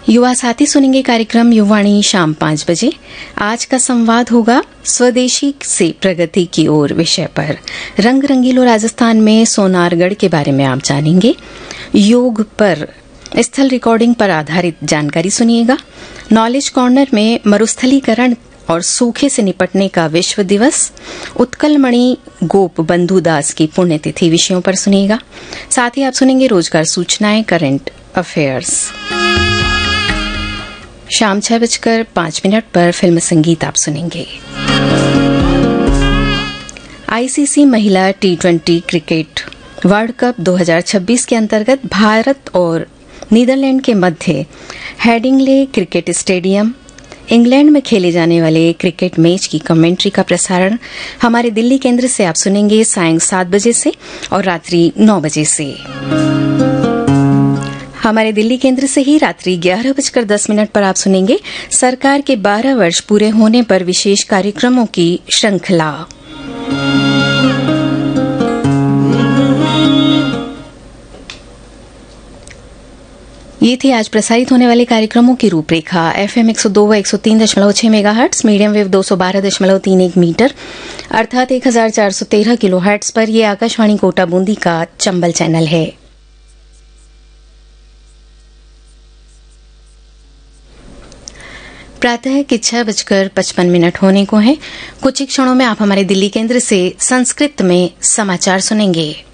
युवा साथी सुनेंगे कार्यक्रम युवाणी शाम 5 बजे। आज का संवाद होगा स्वदेशी से प्रगति की ओर विषय पर। रंग रंगीलो राजस्थान में सोनारगढ़ के बारे में आप जानेंगे। योग पर स्थल रिकॉर्डिंग पर आधारित जानकारी सुनिएगा। नॉलेज कॉर्नर में मरुस्थलीकरण और सूखे से निपटने का विश्व दिवस, उत्कलमणि गोप बंधु दास की पुण्यतिथि विषयों पर सुनिएगा। साथ ही आप सुनेंगे रोजगार सूचनाएं, करंट अफेयर्स। शाम 6:05 पर फिल्म संगीत आप सुनेंगे। आईसीसी महिला T20 क्रिकेट वर्ल्ड कप 2026 के अंतर्गत भारत और नीदरलैंड के मध्य हेडिंगले क्रिकेट स्टेडियम इंग्लैंड में खेले जाने वाले क्रिकेट मैच की कमेंट्री का प्रसारण हमारे दिल्ली केंद्र से आप सुनेंगे सायं 7 बजे से और रात्रि 9 बजे से। हमारे दिल्ली केंद्र से ही रात्रि 11:10 पर आप सुनेंगे सरकार के 12 वर्ष पूरे होने पर विशेष कार्यक्रमों की श्रृंखला। ये थी आज प्रसारित होने वाले कार्यक्रमों की रूपरेखा। FM 102 व 103.6 मेगाहर्ट्ज, मीडियम वेव 212.31 मीटर अर्थात 1413 किलोहर्ट्ज पर यह आकाशवाणी कोटा बूंदी का चंबल चैनल है। प्रातः के 6:55 होने को हैं। कुछ ही क्षणों में आप हमारे दिल्ली केंद्र से संस्कृत में समाचार सुनेंगे।